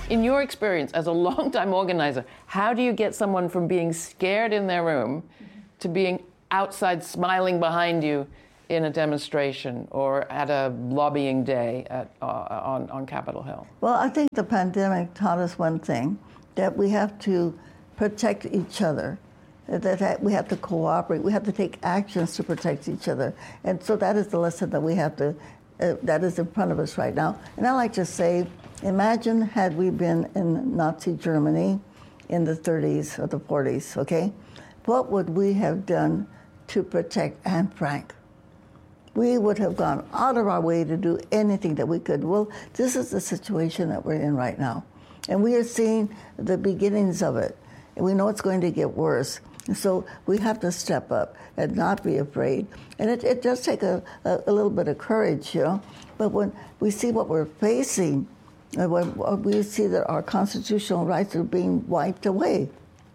In your experience as a longtime organizer, how do you get someone from being scared in their room to being outside smiling behind you in a demonstration or at a lobbying day on Capitol Hill? Well, I think the pandemic taught us one thing, that we have to protect each other, that we have to cooperate, we have to take actions to protect each other. And so that is the lesson that we have to, that is in front of us right now. And I like to say, imagine had we been in Nazi Germany in the 30s or the 40s, okay? What would we have done to protect Anne Frank? We would have gone out of our way to do anything that we could. Well, this is the situation that we're in right now. And we are seeing the beginnings of it. And we know it's going to get worse. And so we have to step up and not be afraid. And it does take a little bit of courage, you know. But when we see what we're facing, when we see that our constitutional rights are being wiped away,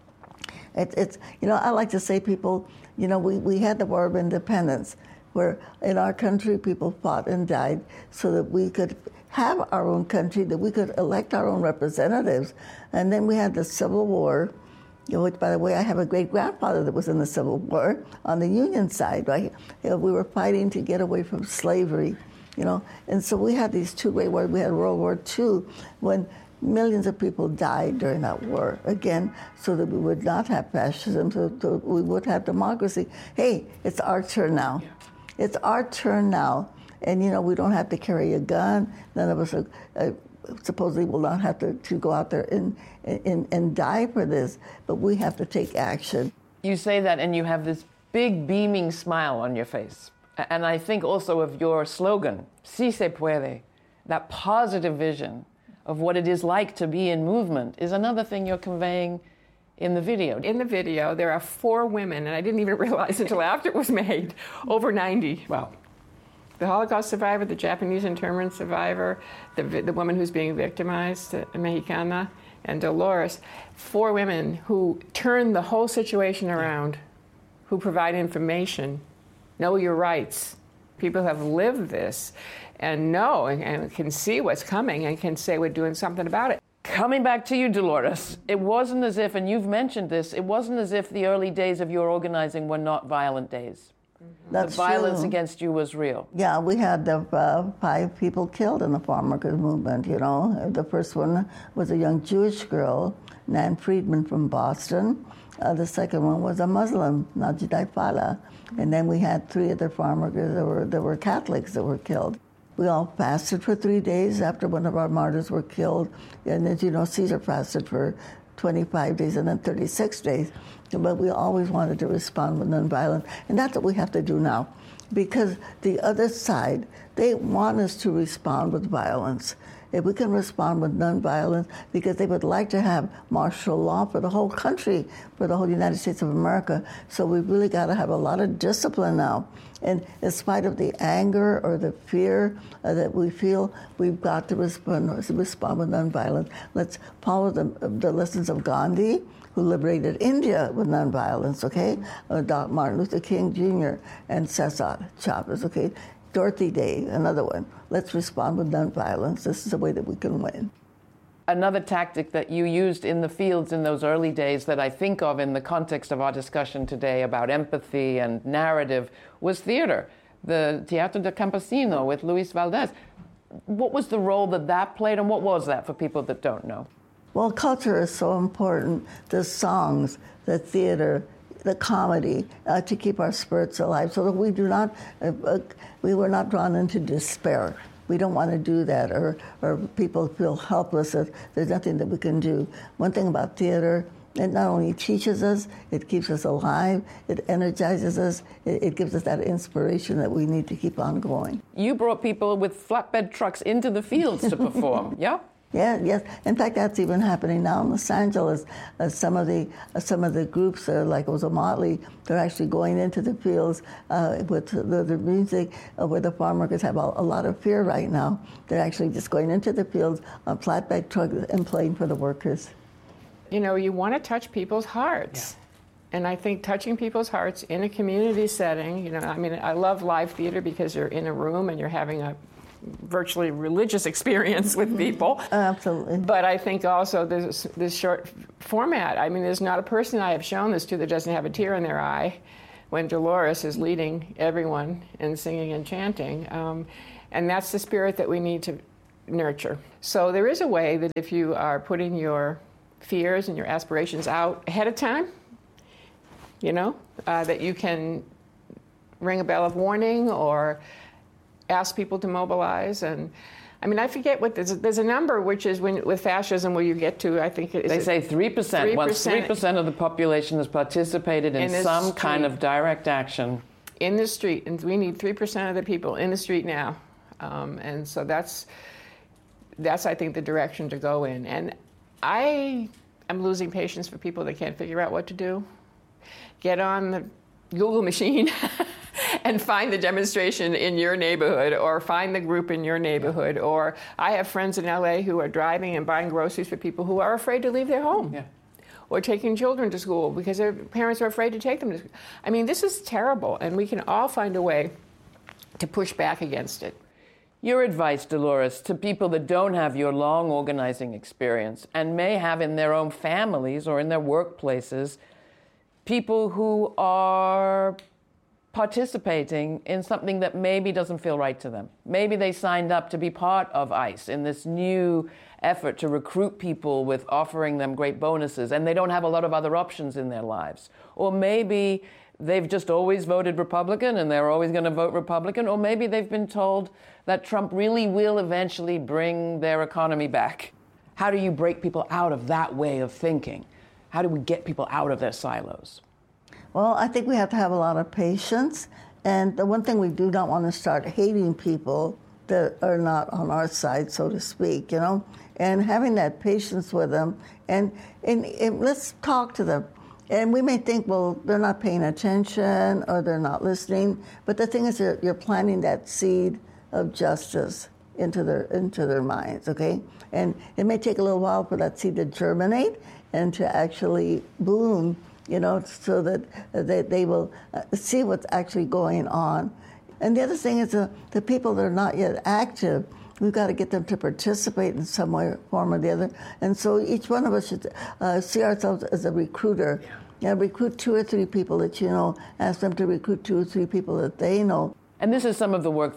it's you know, I like to say, people, you know, we had the War of Independence, where in our country people fought and died so that we could have our own country, that we could elect our own representatives. And then we had the Civil War, you know, which, by the way, I have a great-grandfather that was in the Civil War on the Union side, right? You know, we were fighting to get away from slavery, you know. And so we had these two great wars. We had World War II, when millions of people died during that war, again, so that we would not have fascism, so we would have democracy. Hey, it's our turn now. Yeah. It's our turn now. And, you know, we don't have to carry a gun. None of us supposedly will not have to go out there and die for this. But we have to take action. You say that and you have this big beaming smile on your face. And I think also of your slogan, Si se puede, that positive vision of what it is like to be in movement is another thing you're conveying in the video. In the video, there are 4 women, and I didn't even realize until after it was made, over 90. Wow. The Holocaust survivor, the Japanese internment survivor, the woman who's being victimized, Mexicana, and Dolores. 4 women who turn the whole situation around, who provide information, know your rights. People have lived this and know and can see what's coming and can say we're doing something about it. Coming back to you, Dolores, it wasn't as if, and you've mentioned this, it wasn't as if the early days of your organizing were not violent days. That's the violence true. Against you was real. Yeah, we had 5 people killed in the farm workers movement, you know. The first one was a young Jewish girl, Nan Friedman from Boston. The second one was a Muslim, Najidai Fala. And then we had 3 other farm workers that were Catholics that were killed. We all fasted for 3 days after one of our martyrs were killed. And as you know, Caesar fasted for 25 days and then 36 days. But we always wanted to respond with nonviolence. And that's what we have to do now. Because the other side, they want us to respond with violence. If we can respond with nonviolence, because they would like to have martial law for the whole country, for the whole United States of America. So we've really got to have a lot of discipline now. And in spite of the anger or the fear that we feel, we've got to respond with nonviolence. Let's follow the lessons of Gandhi, who liberated India with nonviolence, okay? Martin Luther King Jr. and Cesar Chavez, okay? Dorothy Day, another one. Let's respond with nonviolence. This is the way that we can win. Another tactic that you used in the fields in those early days that I think of in the context of our discussion today about empathy and narrative was theater, the Teatro del Campesino with Luis Valdez. What was the role that played, and what was that for people that don't know? Well, culture is so important. The songs, the theater, the comedy, to keep our spirits alive, so that we do not, we were not drawn into despair. We don't want to do that, or people feel helpless that there's nothing that we can do. One thing about theater, it not only teaches us, it keeps us alive, it energizes us, it gives us that inspiration that we need to keep on going. You brought people with flatbed trucks into the fields to perform, yeah? Yeah, yes. In fact, that's even happening now in Los Angeles. Some of the groups, like Ozomatli, they're actually going into the fields with the music, where the farm workers have a lot of fear right now. They're actually just going into the fields on flatbed trucks and playing for the workers. You know, you want to touch people's hearts. Yeah. And I think touching people's hearts in a community setting, you know, I mean, I love live theater because you're in a room and you're having a virtually religious experience with people. Absolutely. But I think also this short format. I mean, there's not a person I have shown this to that doesn't have a tear in their eye when Dolores is leading everyone in singing and chanting. And that's the spirit that we need to nurture. So there is a way that if you are putting your fears and your aspirations out ahead of time, that you can ring a bell of warning or ask people to mobilize. And I mean, I forget what there's a number which is with fascism where you get to, I think they say 3%. Once 3% of the population has participated in some kind of direct action. In the street, and we need 3% of the people in the street now. And so that's I think the direction to go in. And I am losing patience for people that can't figure out what to do. Get on the Google machine and find the demonstration in your neighborhood, or find the group in your neighborhood. Or I have friends in LA who are driving and buying groceries for people who are afraid to leave their home. Yeah. Or taking children to school because their parents are afraid to take them to school. I mean, this is terrible, and we can all find a way to push back against it. Your advice, Dolores, to people that don't have your long organizing experience and may have in their own families or in their workplaces people who are participating in something that maybe doesn't feel right to them. Maybe they signed up to be part of ICE in this new effort to recruit people with offering them great bonuses, and they don't have a lot of other options in their lives. Or maybe they've just always voted Republican and they're always going to vote Republican. Or maybe they've been told that Trump really will eventually bring their economy back. How do you break people out of that way of thinking? How do we get people out of their silos? Well, I think we have to have a lot of patience. And the one thing we do not want to start hating people that are not on our side, so to speak, and having that patience with them. And let's talk to them. And we may think, well, they're not paying attention or they're not listening. But the thing is, you're planting that seed of justice into their minds, okay? And it may take a little while for that seed to germinate and to actually bloom, so that they will see what's actually going on. And the other thing is the people that are not yet active, we've got to get them to participate in some way, form or the other. And so each one of us should see ourselves as a recruiter. Yeah, recruit 2 or 3 people that you know, ask them to recruit 2 or 3 people that they know. And this is some of the work